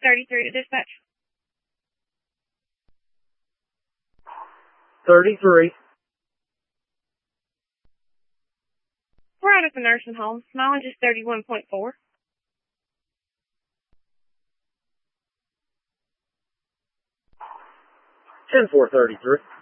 33 to dispatch. 33. We're out at the nursing home. Mileage is 31.4. 10-4-33.